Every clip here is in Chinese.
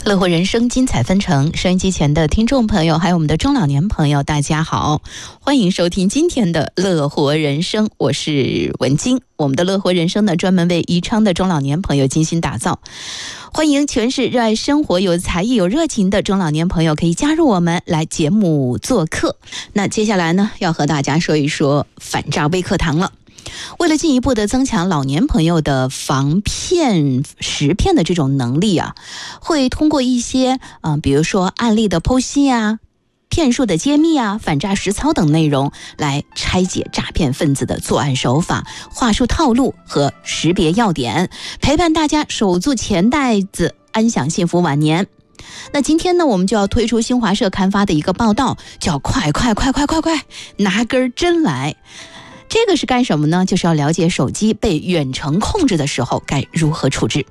乐活人生精彩纷呈，收音机前的听众朋友还有我们的中老年朋友大家好，欢迎收听今天的乐活人生，我是文晶。我们的乐活人生呢，专门为宜昌的中老年朋友精心打造，欢迎全是热爱生活、有才艺、有热情的中老年朋友可以加入我们来节目做客。那接下来呢，要和大家说一说反诈微课堂了。为了进一步的增强老年朋友的防骗识骗的这种能力啊，会通过一些比如说案例的剖析啊、骗术的揭秘啊、反诈实操等内容，来拆解诈骗分子的作案手法、话术套路和识别要点，陪伴大家守住钱袋子，安享幸福晚年。那今天呢，我们就要推出新华社刊发的一个报道，叫快拿根针来。这个是干什么呢？就是要了解手机被远程控制的时候该如何处置。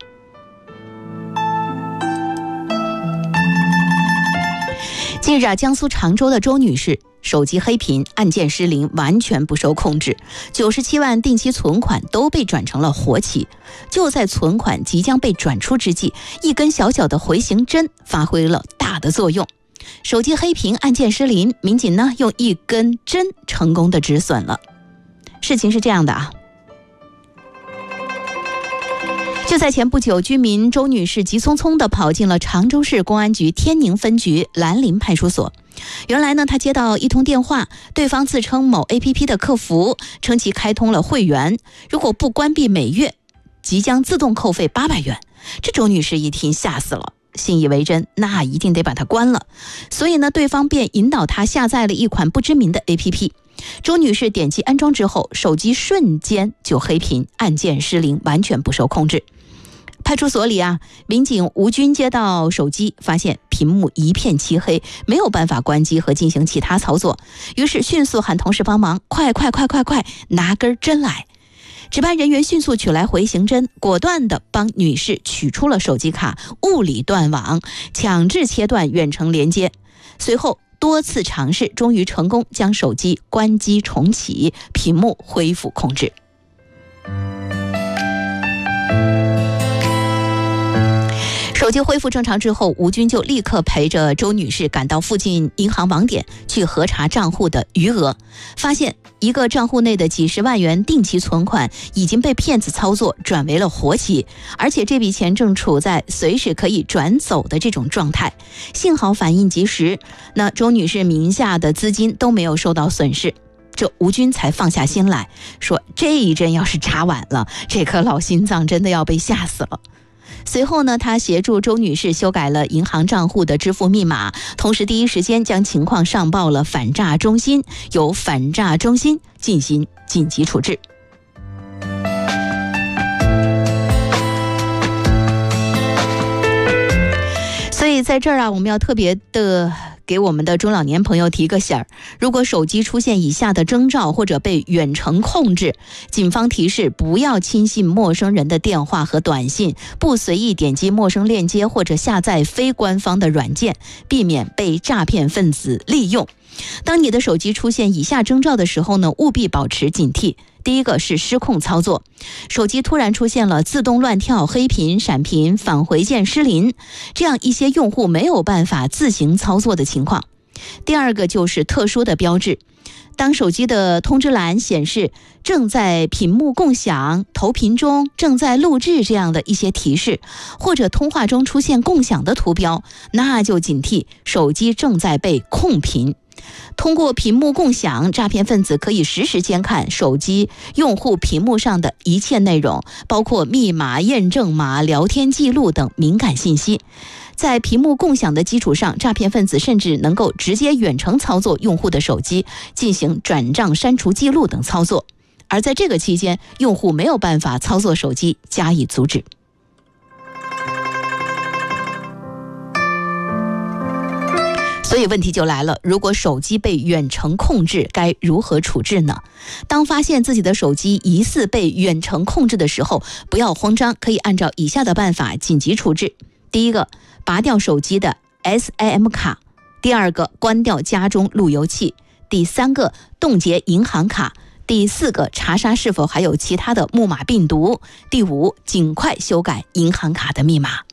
近日江苏常州的周女士手机黑屏，按键失灵，完全不受控制，97万定期存款都被转成了活期。就在存款即将被转出之际，一根小小的回形针发挥了大的作用。手机黑屏，按键失灵，民警呢用一根针成功的止损了。事情是这样的啊，就在前不久，居民周女士急匆匆地跑进了常州市公安局天宁分局兰陵派出所。原来呢，她接到一通电话，对方自称某 APP 的客服，称其开通了会员，如果不关闭每月，即将自动扣费800元。这周女士一听吓死了，信以为真，那一定得把它关了。所以呢，对方便引导她下载了一款不知名的 APP。周女士点击安装之后，手机瞬间就黑屏，按键失灵，完全不受控制。派出所里啊，民警吴军接到手机，发现屏幕一片漆黑，没有办法关机和进行其他操作，于是迅速喊同事帮忙，快拿根针来。值班人员迅速取来回形针，果断地帮女士取出了手机卡，物理断网，强制切断远程连接。随后多次尝试，终于成功将手机关机重启，屏幕恢复控制。手机恢复正常之后，吴军就立刻陪着周女士赶到附近银行网点去核查账户的余额，发现一个账户内的几十万元定期存款已经被骗子操作转为了活期，而且这笔钱正处在随时可以转走的这种状态。幸好反应及时，那周女士名下的资金都没有受到损失。这吴军才放下心来，说这一针要是扎晚了，这颗老心脏真的要被吓死了。随后呢，他协助周女士修改了银行账户的支付密码，同时第一时间将情况上报了反诈中心，由反诈中心进行紧急处置。所以在这儿啊，我们要特别的给我们的中老年朋友提个醒儿，如果手机出现以下的征兆或者被远程控制，警方提示不要轻信陌生人的电话和短信，不随意点击陌生链接或者下载非官方的软件，避免被诈骗分子利用。当你的手机出现以下征兆的时候呢，务必保持警惕。第一个是失控操作，手机突然出现了自动乱跳、黑屏、闪屏、返回键失灵，这样一些用户没有办法自行操作的情况。第二个就是特殊的标志，当手机的通知栏显示正在屏幕共享、投屏中、正在录制这样的一些提示，或者通话中出现共享的图标，那就警惕手机正在被控屏。通过屏幕共享，诈骗分子可以实时监看手机用户屏幕上的一切内容，包括密码、验证码、聊天记录等敏感信息。在屏幕共享的基础上，诈骗分子甚至能够直接远程操作用户的手机，进行转账、删除记录等操作。而在这个期间，用户没有办法操作手机加以阻止。所以问题就来了，如果手机被远程控制，该如何处置呢？当发现自己的手机疑似被远程控制的时候，不要慌张，可以按照以下的办法紧急处置。第一个，拔掉手机的 SIM 卡；第二个，关掉家中路由器；第三个，冻结银行卡；第四个，查杀是否还有其他的木马病毒；第五，尽快修改银行卡的密码。